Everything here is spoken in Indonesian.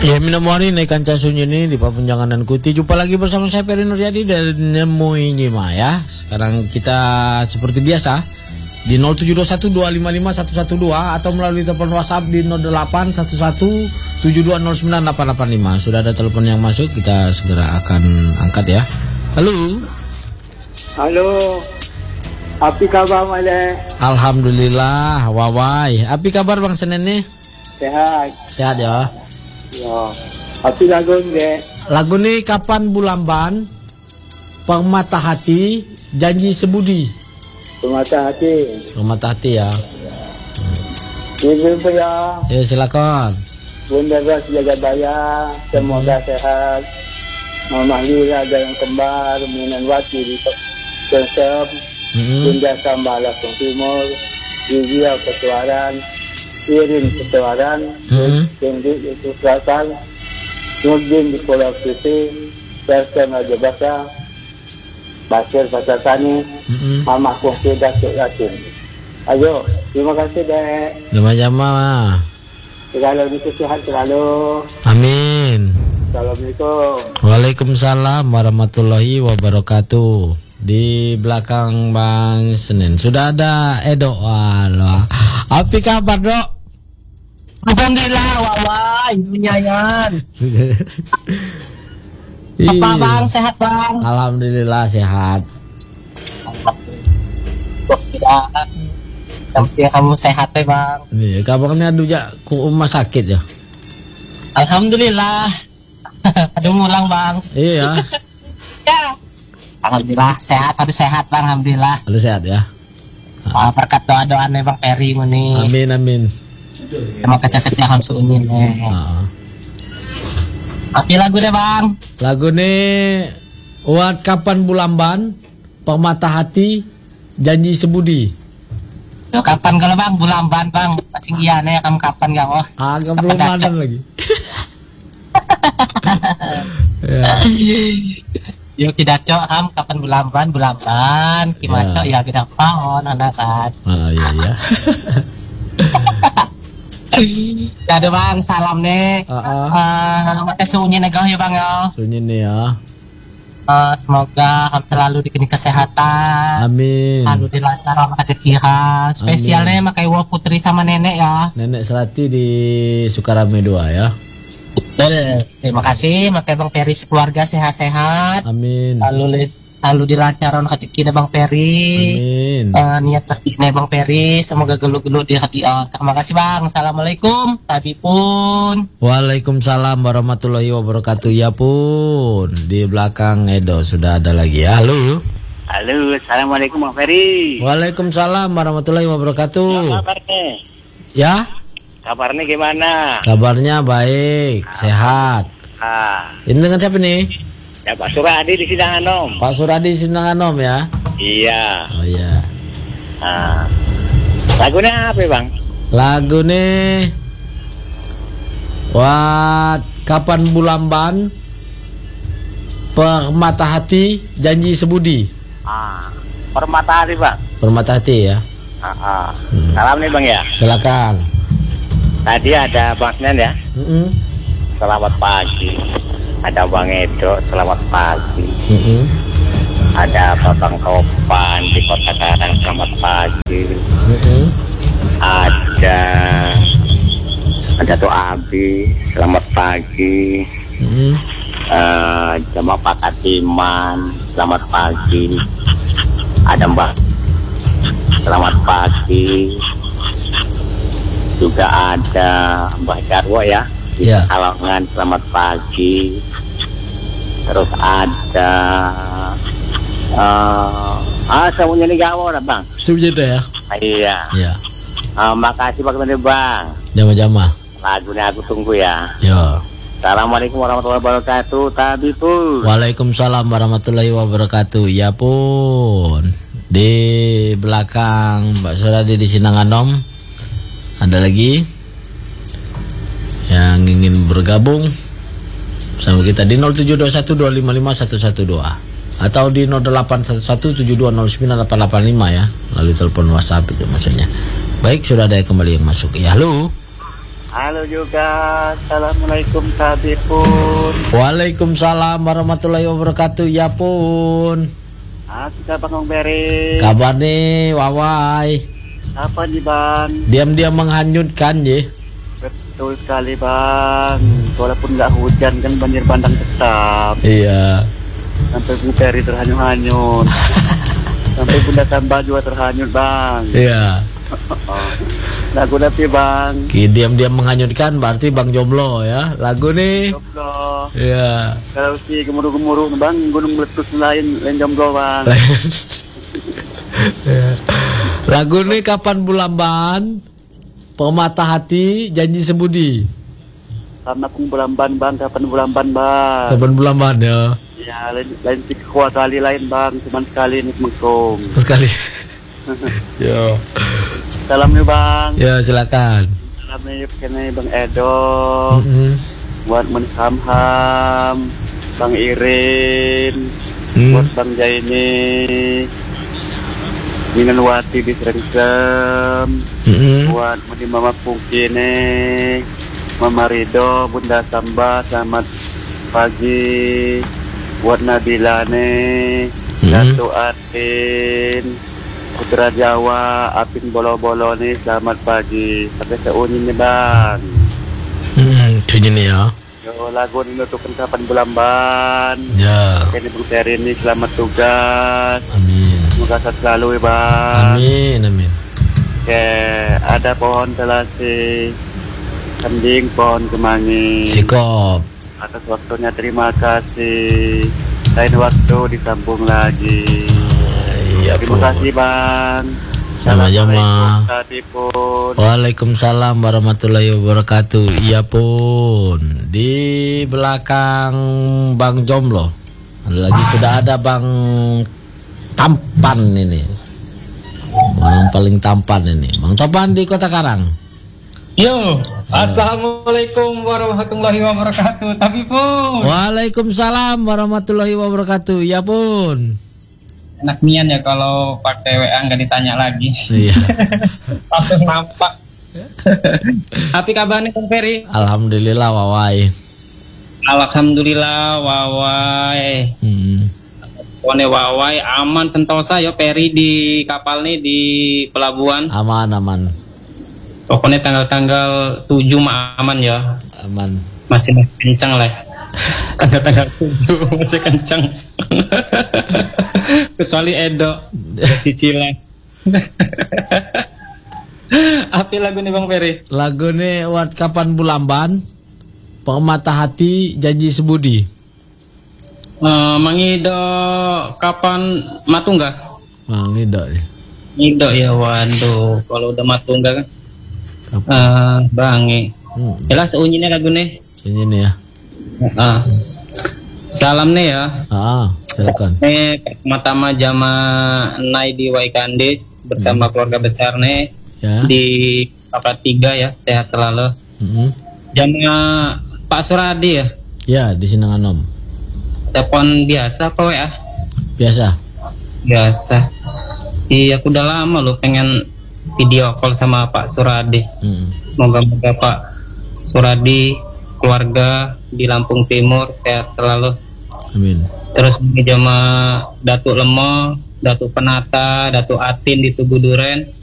Ya, minum hari naikkan casunyi ini di Papunjangan dan Kuti. Jumpa lagi bersama saya Peri Nuryadi dari Nemui Nyima ya. Sekarang kita seperti biasa di 0721255112 atau melalui telepon WhatsApp di 081172098885. Sudah ada telepon yang masuk, kita segera akan angkat ya. Halo. Halo. Apa kabar Male? Alhamdulillah, wawai. Apa kabar Bang Senen nih? Sehat. Sehat ya. Ya. Apa lagu ni? Lagu ni Kapan Bulamban, Permata Hati, Janji Sebudi. Permata Hati. Permata Hati ya. Izin ya. Ya silakan. Bunda Ras jaga daya, semoga sehat. Mama Lila ada yang kembar, Minanwati di Tersep, Bunda Sambala Timur, Gizia Ketuaran, Irin Ketuaran, Kendi itu Selatan, Nurdin di Pulau Putih, Sersen Raja Basa, Basir Pasar Tani, Mama Kongsi Datuk Latin. Ayo, terima kasih dek. Sama-sama. Segala sehat selalu. Amin. Assalamualaikum. Waalaikumsalam warahmatullahi wabarakatuh. Di belakang Bang Senen sudah ada Edo. Walah. Apa kabar, Dok? Alhamdulillah, wawai, nyanyan. Apa Bang, sehat Bang? Alhamdulillah sehat. Tidak. Tapi kamu sehat ya Bang? Nih, kabarnya aduh ke rumah sakit ya. Alhamdulillah. Aduh mulang Bang. Iya. Ya. Alhamdulillah sehat, harus sehat Bang, alhamdulillah. Harus sehat ya. Berkat doa-doa nih Bang Peri ini. Amin amin. Emang kecil-kecil hamsunin nih. Apa lagu deh Bang? Lagu nih Wat Kapan Bulamban, Permata Hati, Janji Sebudi. Kapan kalau Bang Bulamban Bang? Pacing iya nih kamu kapan gak oh? Agak belum ada lagi. Ya. Yuk tidak cok kapan bulamban gimana ya kita paon anak kan. Oh iya iya. Ada Bang salam nih. Pakai sunyi negah ya Bang ya. Sunyi nih ya. Semoga selalu dikini kesehatan. Amin. Selalu dilancarkan rezeki. Spesialnya makai Wa Putri sama nenek ya. Nenek Selati di Sukarame 2 ya. Betul. Terima kasih makai Bang Peri sekeluarga sehat-sehat. Amin. Lalu dilancarkan rezeki Bang Peri. Amin. Niat rezeki Bang Peri semoga gelu-gelu di hati. Terima kasih Bang. Assalamualaikum. Tapi pun. Waalaikumsalam warahmatullahi wabarakatuh. Ya pun. Di belakang Edo sudah ada lagi ya. Halo. Halo, assalamualaikum Bang Peri. Waalaikumsalam warahmatullahi wabarakatuh. Kabarnya? Ya. Kabarnya gimana? Kabarnya baik, sehat. Ini dengan siapa nih? Ya Pak Suradi di Sinanganom. Pak Suradi Sinanganom ya? Iya. Oh iya. Lagunya apa Bang? Lagu nih Wat Kapan Bulamban, Permata Hati, Janji Sebudi. Permata Hati Bang. Permata Hati ya. Salam nih Bang ya. Silakan. Tadi ada Bang Senen ya. Selamat pagi. Ada Bang Edo, selamat pagi. Ada Babang Topan di Kota Karang, selamat pagi. Ada Tuh Abi, selamat pagi. Jamaah Pak Katiman, selamat pagi. Ada Mbak, selamat pagi. Juga ada Mbak Jarwo ya di Pekalongan, selamat pagi. Terus ada semuanya nih gawo lah Bang. Semuanya ya. Iya. Iya. Makasih Pak Teman Bang. Jama-jama. Lagunya aku tunggu ya. Ya. Assalamualaikum warahmatullahi wabarakatuh. Tadi pun. Waalaikumsalam warahmatullahi wabarakatuh. Ya pun. Di belakang Mbak Suradi di Sinanganom. Ada lagi yang ingin bergabung sama kita di 0721255112 atau di 081172098885 ya, lalu telepon WhatsApp itu maksudnya. Baik, sudah ada yang kembali yang masuk. Ya, halo. Halo juga, assalamualaikum Kabir pun. Waalaikumsalam warahmatullahi wabarakatuh. Ya pun. Kita Bang Beri. Kabar nih, Wawai. Apa nih Bang? Diam-diam menghanyutkan je. Betul sekali Bang. Walaupun nggak hujan kan banjir bandang tetap. Iya. Sampai Bu Peri terhanyut-hanyut. Sampai Bunda Tambah juga terhanyut Bang. Iya. Lagu tapi Bang. Diam-diam menghanyutkan berarti Bang Jomblo ya. Lagu nih. Jomblo. Iya. Kalau si gemuruh-gemuruh Bang, gunung meletus lain jomblo Bang. Lagu nih Kapan Bulamban, Pemata Hati, Janji Sebudi. Karena aku bulamban Bang, kapan bulamban Bang? Kapan Bulamban ya. Ya, lain kuat kali lain Bang, cuman sekali ini mengkong. Sekali. Yo. Salam nih Bang. Ya silakan. Salam nih kene Bang Edo. Buat Ham, Bang Irin, buat Bang Jaini, Minanwati di Serengsem, buat Mudi Mama Pungkine, Mama Rido, Bunda Samba, selamat pagi, buat Nabila nih, Datu Atin, Putra Jawa, Apin Bolo-Bolo nih, selamat pagi, sampai seunyi nih Bang. Tunyi nih ya. Yo, lagu ini untuk Kapan Bulamban. Ya. Ini Bang Peri ini selamat tugas. Amin. Semoga sehat selalu ya Bang. Amin, amin. Oke, ada pohon telasi, kambing, pohon kemangi. Sikop. Atas waktunya terima kasih. Lain waktu disambung lagi. Iya, Terima kasih Bang. Sama-sama. Assalamualaikum. Waalaikumsalam warahmatullahi wabarakatuh. Iya pun. Di belakang Bang Jomblo lagi sudah ada Bang Tampan ini. Orang paling tampan ini. Bang Tampan di Kota Karang. Yo, assalamualaikum warahmatullahi wabarakatuh. Tapi pun. Waalaikumsalam warahmatullahi wabarakatuh. Ya pun. Enak nian ya kalau pakai WA nggak ditanya lagi. Iya. Langsung nampak. Tapi kabarnya Bang Peri? Alhamdulillah Wawai. Alhamdulillah Wawai. Pone Wawai aman sentosa yo Peri di kapal nih di pelabuhan. Aman. Pokoknya tanggal 7 mah aman ya. Aman. Masih kencang lah. Tanggal 7 masih kencang. Kecuali Edo cicilan. Apa lagu nih Bang Peri? Lagu nih Wat Kapan Bulamban, Pemata Hati, Janji Sebudi. Mangido Kapan Matungga? Mangido. Ngido ya, waduh. Kalau udah Matungga kan bangi. Jelas unyinya lagu nih. Ini nih ya. Salam nih ya. Silakan. Pertama-tama Jama Nai di Waikandis bersama keluarga besar nih Ya. di Kapal 3 ya, sehat selalu. Jama Pak Suradi ya. Ya, di Sinanganom. Telepon biasa apa WA? Biasa. Iya, aku udah lama loh pengen video call sama Pak Suradi. Moga-moga Pak Suradi keluarga di Lampung Timur sehat selalu. Amin. Terus sama Datuk Lemo, Datuk Penata, Datuk Atin di Tugu Duren,